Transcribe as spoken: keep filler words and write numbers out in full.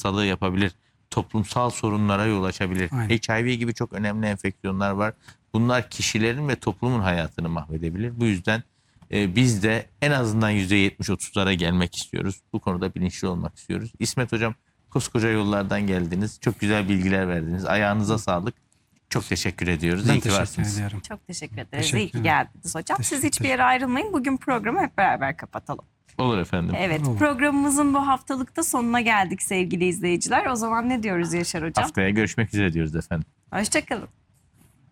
hastalığı yapabilir. Toplumsal sorunlara yol açabilir. Aynen. H I V gibi çok önemli enfeksiyonlar var. Bunlar kişilerin ve toplumun hayatını mahvedebilir. Bu yüzden e, biz de en azından yüzde yetmiş otuzlara gelmek istiyoruz. Bu konuda bilinçli olmak istiyoruz. İsmet Hocam, koskoca yollardan geldiniz. Çok güzel bilgiler verdiniz. Ayağınıza sağlık. Çok teşekkür ediyoruz. Ben İyi ki teşekkür varsınız. ediyorum. Çok teşekkür ederiz. Teşekkür İyi ki ederim. geldiniz hocam. Siz Teşekkür hiçbir yere ayrılmayın. Bugün programı hep beraber kapatalım. Olur efendim. Evet, Olur. programımızın bu haftalıkta sonuna geldik sevgili izleyiciler. O zaman ne diyoruz Yaşar hocam? Haftaya görüşmek üzere diyoruz efendim. Hoşçakalın.